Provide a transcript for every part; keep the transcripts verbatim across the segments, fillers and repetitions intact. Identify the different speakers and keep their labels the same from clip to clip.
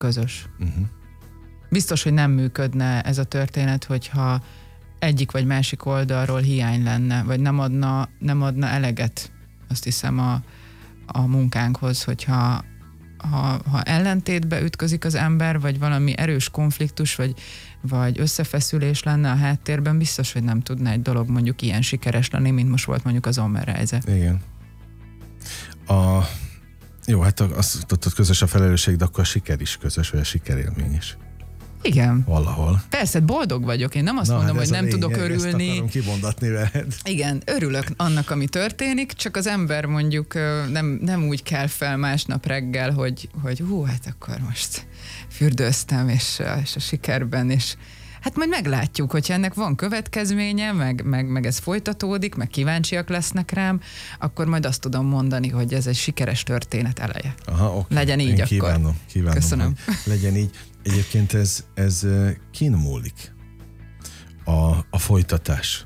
Speaker 1: közös.
Speaker 2: Uh-huh.
Speaker 1: Biztos, hogy nem működne ez a történet, hogyha egyik vagy másik oldalról hiány lenne, vagy nem adna, nem adna eleget, azt hiszem, a, a munkánkhoz, hogyha ha, ha ellentétbe ütközik az ember, vagy valami erős konfliktus, vagy, vagy összefeszülés lenne a háttérben, biztos, hogy nem tudna egy dolog mondjuk ilyen sikeres lenni, mint most volt mondjuk az Ommerreise.
Speaker 2: Igen. A, jó, hát azt tudtad, közös a felelősség, de akkor a siker is közös, vagy a sikerélmény is.
Speaker 1: Igen.
Speaker 2: Valahol.
Speaker 1: Persze, boldog vagyok. Én nem azt
Speaker 2: Na,
Speaker 1: mondom,
Speaker 2: hát
Speaker 1: hogy nem
Speaker 2: lényeg,
Speaker 1: tudok örülni.
Speaker 2: Ezt akarom kimondatni veled.
Speaker 1: Igen, örülök annak, ami történik, csak az ember mondjuk nem, nem úgy kell fel másnap reggel, hogy, hogy hú, hát akkor most fürdőztem, és, és a sikerben, és hát majd meglátjuk, hogyha ennek van következménye, meg, meg, meg ez folytatódik, meg kíváncsiak lesznek rám, akkor majd azt tudom mondani, hogy ez egy sikeres történet eleje.
Speaker 2: Aha, okay.
Speaker 1: Legyen így. Én akkor.
Speaker 2: Kívánom, kívánom,
Speaker 1: Köszönöm.
Speaker 2: Legyen így. Egyébként ez, ez kin múlik a, a folytatás.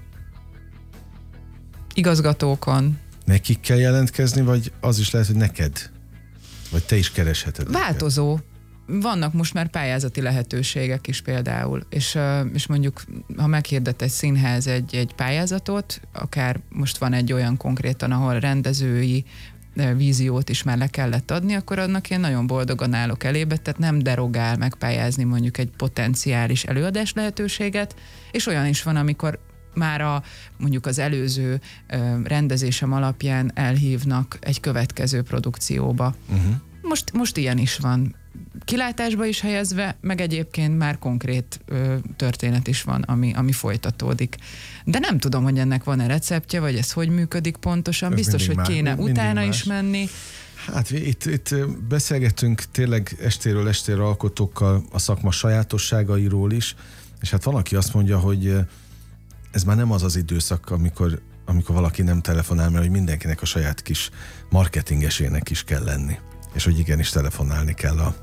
Speaker 1: Igazgatókon.
Speaker 2: Nekik kell jelentkezni, vagy az is lehet, hogy neked? Vagy te is keresheted?
Speaker 1: Változó. Neked? Vannak most már pályázati lehetőségek is például, és, és mondjuk, ha meghirdet egy színház egy, egy pályázatot, akár most van egy olyan konkrétan, ahol rendezői víziót is már le kellett adni, akkor annak én nagyon boldogan állok elébe, tehát nem derogál megpályázni mondjuk egy potenciális előadás lehetőséget, és olyan is van, amikor már a, mondjuk az előző rendezésem alapján elhívnak egy következő produkcióba. Uh-huh. Most, most ilyen is van. Kilátásba is helyezve, meg egyébként már konkrét ö, történet is van, ami, ami folytatódik. De nem tudom, hogy ennek van-e receptje, vagy ez hogy működik pontosan. Ez biztos, hogy kéne más, utána is menni.
Speaker 2: Hát itt, itt beszélgettünk tényleg estéről estére alkotókkal a szakma sajátosságairól is, és hát van, aki azt mondja, hogy ez már nem az az időszak, amikor, amikor valaki nem telefonál, mert hogy mindenkinek a saját kis marketingesének is kell lenni. És hogy igenis telefonálni kell a,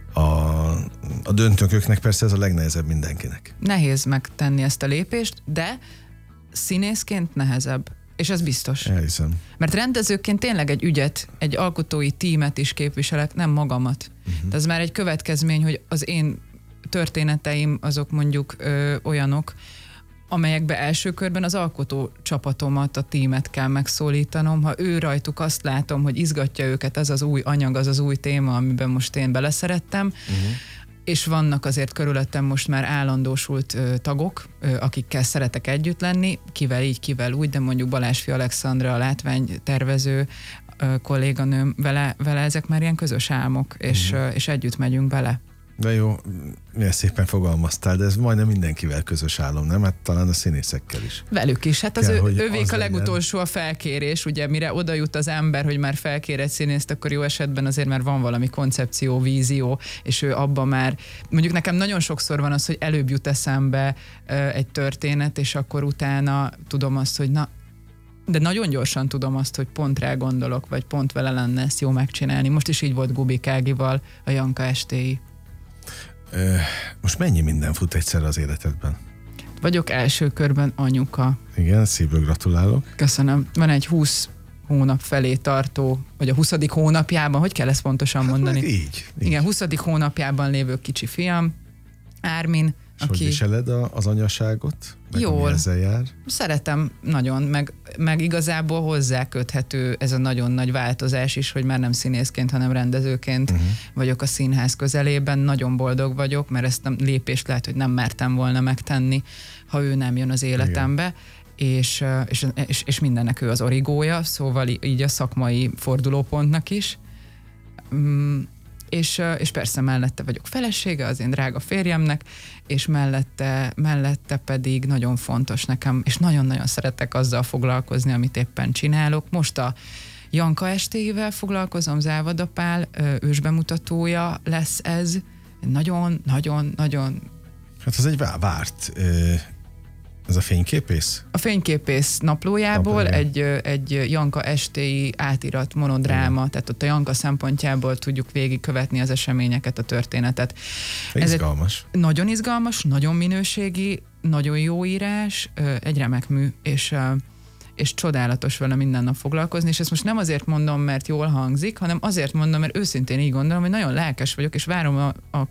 Speaker 2: a, a döntőköknek, persze ez a legnehezebb mindenkinek.
Speaker 1: Nehéz megtenni ezt a lépést, de színészként nehezebb. És ez biztos.
Speaker 2: Elhiszem.
Speaker 1: Mert rendezőként tényleg egy ügyet, egy alkotói tímet is képviselek, nem magamat. Uh-huh. De ez már egy következmény, hogy az én történeteim azok mondjuk ö, olyanok, amelyekbe első körben az alkotó csapatomat, a tímet kell megszólítanom. Ha ő rajtuk azt látom, hogy izgatja őket az az új anyag, az az új téma, amiben most én beleszerettem, uh-huh. és vannak azért körülöttem most már állandósult ö, tagok, ö, akikkel szeretek együtt lenni, kivel így, kivel úgy, de mondjuk Balázsfi Alexandra, a látványtervező ö, kolléganőm, vele, vele ezek már ilyen közös álmok, uh-huh. és, ö, és együtt megyünk bele.
Speaker 2: De jó, milyen szépen fogalmaztál, de ez majdnem mindenkivel közös álom, nem? Hát talán a színészekkel is.
Speaker 1: Velük is. Hát az kell, ő, ővék az a legutolsó a felkérés, ugye mire oda jut az ember, hogy már felkér egy színészt, akkor jó esetben azért már van valami koncepció, vízió, és ő abban már, mondjuk nekem nagyon sokszor van az, hogy előbb jut eszembe egy történet, és akkor utána tudom azt, hogy na, de nagyon gyorsan tudom azt, hogy pont rá gondolok, vagy pont vele lenne ezt jó megcsinálni. Most is így volt Gubik Ágival a Janka estéi.
Speaker 2: Most mennyi minden fut egyszer az életedben?
Speaker 1: Vagyok első körben anyuka.
Speaker 2: Igen, szívből gratulálok.
Speaker 1: Köszönöm. Van egy húsz hónap felé tartó, vagy a huszadik hónapjában, hogy kell ezt pontosan mondani?
Speaker 2: Hát így, így.
Speaker 1: Igen, huszadik hónapjában lévő kicsi fiam, Ármin.
Speaker 2: És aki... hogy viseled a, az anyaságot? Meg
Speaker 1: jól.
Speaker 2: Ezzel jár?
Speaker 1: Szeretem nagyon, meg, meg igazából hozzáköthető ez a nagyon nagy változás is, hogy már nem színészként, hanem rendezőként uh-huh. vagyok a színház közelében. Nagyon boldog vagyok, mert ezt a lépést lehet, hogy nem mertem volna megtenni, ha ő nem jön az életembe. És, és, és, és mindennek ő az origója, szóval így a szakmai fordulópontnak is. Mm. És, és persze mellette vagyok felesége az én drága férjemnek, és mellette, mellette pedig nagyon fontos nekem, és nagyon-nagyon szeretek azzal foglalkozni, amit éppen csinálok. Most a Janka estéivel foglalkozom, Závada Pál ősbemutatója lesz ez. Nagyon-nagyon-nagyon...
Speaker 2: Hát ez egy várt... Ez a fényképész?
Speaker 1: A fényképész naplójából Naplója. egy, egy Janka estéi átirat monodráma, igen. Tehát ott a Janka szempontjából tudjuk végigkövetni az eseményeket, a történetet.
Speaker 2: Izgalmas.
Speaker 1: Ez nagyon izgalmas, nagyon minőségi, nagyon jó írás, egy remek mű, és, és csodálatos vele minden nap foglalkozni, és ezt most nem azért mondom, mert jól hangzik, hanem azért mondom, mert őszintén így gondolom, hogy nagyon lelkes vagyok, és várom a, a